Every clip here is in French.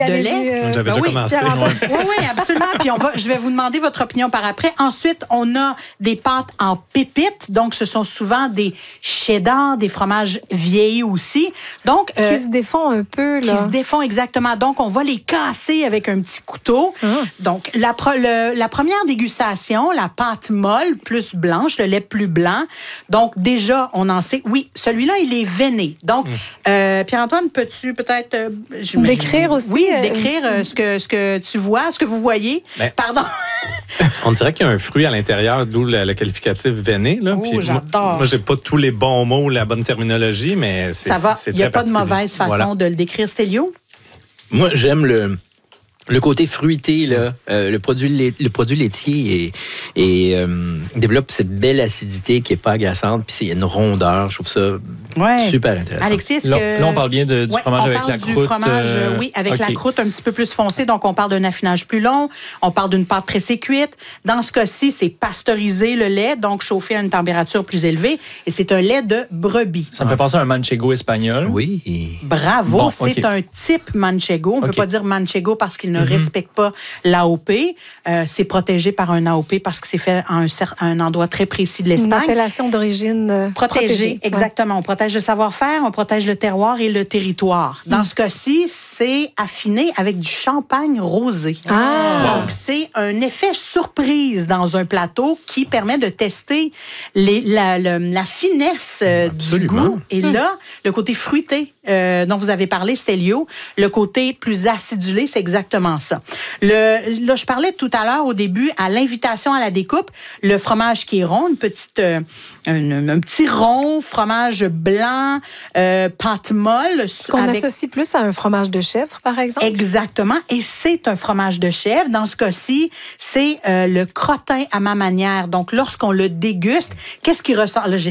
de lait. J'avais déjà commencé. Oui, absolument. Puis je vais vous demander votre opinion par après. Ensuite, on a des pâtes en pépites. Donc, ce sont souvent des cheddar, des fromages vieillis aussi. Donc, qui se défont un peu, là. Qui se défont, exactement. Donc, on va les casser avec un petit couteau. Donc, la première dégustation, la pâte molle plus blanche, le lait plus blanc. Donc, déjà, on en sait. Oui, celui-là, il est veiné. Donc, Pierre-Antoine, peux-tu peut-être... décrire aussi? Oui, décrire ce que tu vois, ce que vous voyez. Pardon. On dirait qu'il y a un fruit à l'intérieur, d'où le qualificatif veiné. Là. Oh, puis j'adore. Moi, j'ai pas tous les bons mots, la bonne terminologie, mais c'est ça va. C'est il n'y a très pas de mauvaise façon de le décrire, Stélio? Moi, j'aime le côté fruité, là, le produit laitier développe cette belle acidité qui n'est pas agaçante, puis il y a une rondeur. Je trouve ça super intéressant. Alexis, est-ce que... Là, on parle bien du fromage avec la croûte. Fromage, oui, avec la croûte un petit peu plus foncée. Donc, on parle d'un affinage plus long. On parle d'une pâte pressée cuite. Dans ce cas-ci, c'est pasteuriser le lait, donc chauffé à une température plus élevée. Et c'est un lait de brebis. Ça me fait penser à un manchego espagnol. Oui. Bravo. Bon, c'est un type manchego. On ne peut pas dire manchego parce qu'il ne respecte pas l'AOP. C'est protégé par un AOP parce que c'est fait à un endroit très précis de l'Espagne. Une appellation d'origine protégée. Exactement. On protège le savoir-faire, on protège le terroir et le territoire. Dans ce cas-ci, c'est affiné avec du champagne rosé. Donc, c'est un effet surprise dans un plateau qui permet de tester la finesse du goût. Et là, le côté fruité dont vous avez parlé, Stélio, le côté plus acidulé, c'est exactement ça. Là, je parlais tout à l'heure, au début, à l'invitation à la découpe, le fromage qui est rond, un petit rond, fromage blanc, pâte molle. Ce qu'on associe plus à un fromage de chèvre, par exemple? Exactement. Et c'est un fromage de chèvre. Dans ce cas-ci, c'est le crottin à ma manière. Donc, lorsqu'on le déguste, qu'est-ce qui ressort? Là,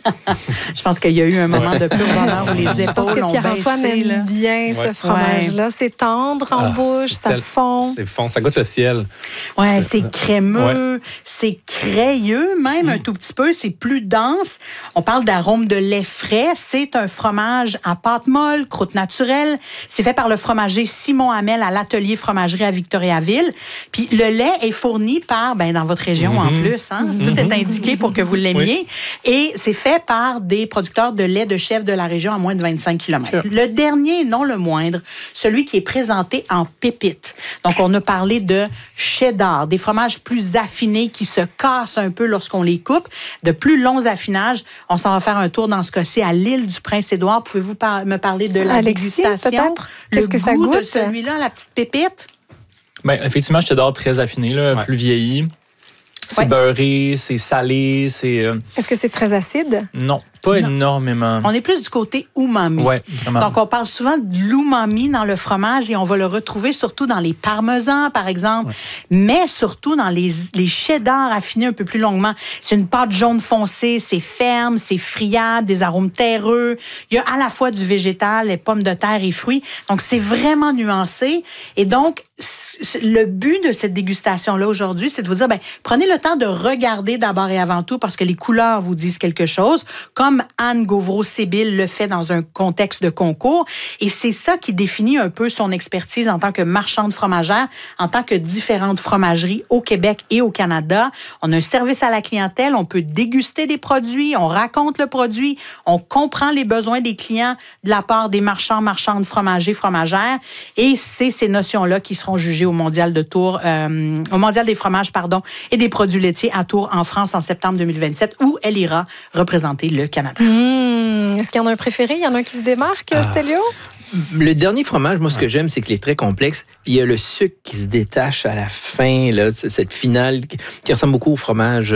je pense qu'il y a eu un moment de pur bonheur où les épaules ont baissé. Pierre-Antoine aime bien ce fromage-là. C'est tendre en bouche, ça fond. C'est fond, ça goûte le ciel. Oui, c'est crémeux, c'est crayeux même un tout petit peu, c'est plus dense. On parle d'arôme de lait frais. C'est un fromage à pâte molle, croûte naturelle. C'est fait par le fromager Simon Hamel à l'atelier fromagerie à Victoriaville. Puis le lait est fourni par, dans votre région en plus, tout est indiqué pour que vous l'aimiez. Et c'est fait par des producteurs de lait de chèvre de la région à moins de 25 km. Le dernier, non le moindre, celui qui est présenté en pépites. Donc, on a parlé de cheddar, des fromages plus affinés qui se cassent un peu lorsqu'on les coupe, de plus longs affinages. On s'en va faire un tour dans ce cas-ci à l'île du Prince-Édouard. Pouvez-vous me parler de la dégustation? Peut-être? Qu'est-ce que ça goûte? De celui-là, la petite pépite? Effectivement, cheddar très affiné, là, plus vieilli. C'est beurré, c'est salé, c'est... Est-ce que c'est très acide? Non, pas énormément. On est plus du côté umami. Oui, vraiment. Donc, on parle souvent de l'umami dans le fromage et on va le retrouver surtout dans les parmesans, par exemple, mais surtout dans les cheddars affinés un peu plus longuement. C'est une pâte jaune foncée, c'est ferme, c'est friable, des arômes terreux. Il y a à la fois du végétal, les pommes de terre et fruits. Donc, c'est vraiment nuancé. Et donc, le but de cette dégustation-là aujourd'hui, c'est de vous dire, prenez le temps de regarder d'abord et avant tout parce que les couleurs vous disent quelque chose, comme Anne Gauvreau-Sébille le fait dans un contexte de concours. Et c'est ça qui définit un peu son expertise en tant que marchande fromagère, en tant que différentes fromageries au Québec et au Canada. On a un service à la clientèle, on peut déguster des produits, on raconte le produit, on comprend les besoins des clients de la part des marchands, marchandes, fromagers, fromagères. Et c'est ces notions-là qui seront jugées au Mondial de Tours, au Mondial des fromages, et des produits laitiers à Tours en France en septembre 2027, où elle ira représenter le Canada. Est-ce qu'il y en a un préféré? Il y en a un qui se démarque, Stélio? Le dernier fromage, moi, ce que j'aime, c'est qu'il est très complexe. Il y a le sucre qui se détache à la fin, là, cette finale qui ressemble beaucoup au fromage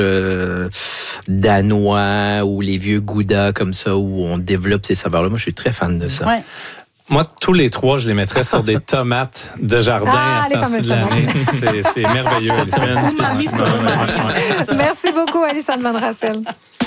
danois ou les vieux Gouda comme ça, où on développe ces saveurs-là. Moi, je suis très fan de ça. Ouais. Moi, tous les trois, je les mettrais sur des tomates de jardin à ce temps-ci de l'année. C'est merveilleux. Cette semaine spécifiquement. Merci beaucoup, Alison Van Rassel.